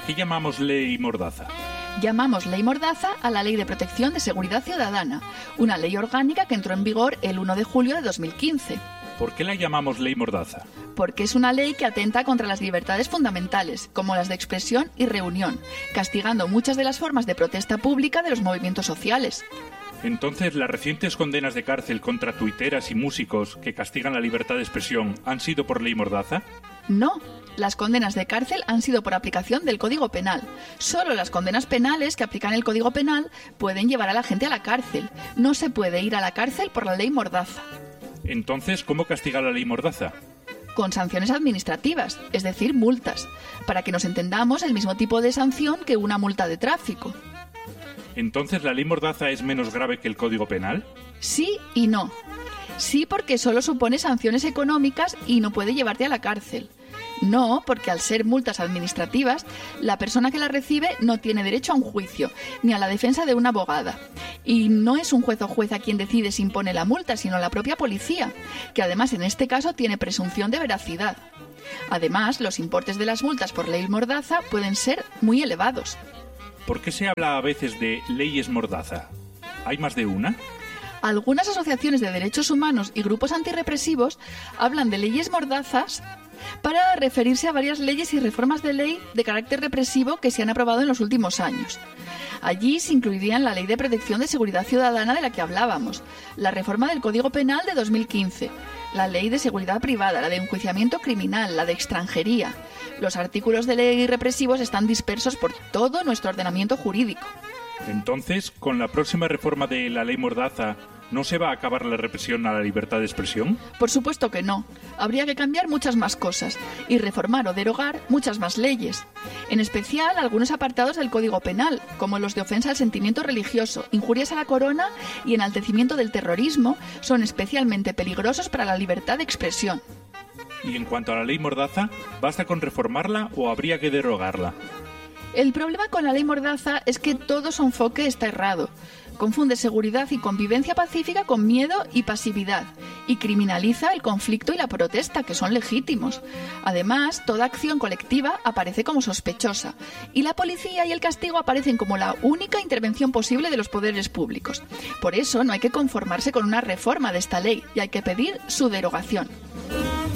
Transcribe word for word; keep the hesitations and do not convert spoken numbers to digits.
qué llamamos ley Mordaza? Llamamos Ley Mordaza a la Ley de Protección de Seguridad Ciudadana, una ley orgánica que entró en vigor el primero de julio de dos mil quince. ¿Por qué la llamamos ley Mordaza? Porque es una ley que atenta contra las libertades fundamentales, como las de expresión y reunión, castigando muchas de las formas de protesta pública de los movimientos sociales. Entonces, ¿las recientes condenas de cárcel contra tuiteras y músicos que castigan la libertad de expresión han sido por ley Mordaza? No, las condenas de cárcel han sido por aplicación del Código Penal. Solo las condenas penales que aplican el Código Penal pueden llevar a la gente a la cárcel. No se puede ir a la cárcel por la ley Mordaza. Entonces, ¿cómo castiga la ley Mordaza? Con sanciones administrativas, es decir, multas, para que nos entendamos el mismo tipo de sanción que una multa de tráfico. ¿Entonces la ley Mordaza es menos grave que el Código Penal? Sí y no. Sí, porque solo supone sanciones económicas y no puede llevarte a la cárcel. No, porque al ser multas administrativas, la persona que las recibe no tiene derecho a un juicio, ni a la defensa de una abogada. Y no es un juez o jueza quien decide si impone la multa, sino la propia policía, que además en este caso tiene presunción de veracidad. Además, los importes de las multas por ley Mordaza pueden ser muy elevados. ¿Por qué se habla a veces de leyes Mordaza? ¿Hay más de una? Algunas asociaciones de derechos humanos y grupos antirrepresivos hablan de leyes mordazas para referirse a varias leyes y reformas de ley de carácter represivo que se han aprobado en los últimos años. Allí se incluirían la Ley de Protección de Seguridad Ciudadana de la que hablábamos, la reforma del Código Penal de dos mil quince, la Ley de Seguridad Privada, la de Enjuiciamiento Criminal, la de Extranjería. Los artículos de ley represivos están dispersos por todo nuestro ordenamiento jurídico. Entonces, con la próxima reforma de la ley Mordaza, ¿no se va a acabar la represión a la libertad de expresión? Por supuesto que no. Habría que cambiar muchas más cosas y reformar o derogar muchas más leyes. En especial algunos apartados del Código Penal, como los de ofensa al sentimiento religioso, injurias a la corona y enaltecimiento del terrorismo, son especialmente peligrosos para la libertad de expresión. Y en cuanto a la ley Mordaza, ¿basta con reformarla o habría que derogarla? El problema con la ley Mordaza es que todo su enfoque está errado. Confunde seguridad y convivencia pacífica con miedo y pasividad y criminaliza el conflicto y la protesta, que son legítimos. Además, toda acción colectiva aparece como sospechosa y la policía y el castigo aparecen como la única intervención posible de los poderes públicos. Por eso no hay que conformarse con una reforma de esta ley y hay que pedir su derogación.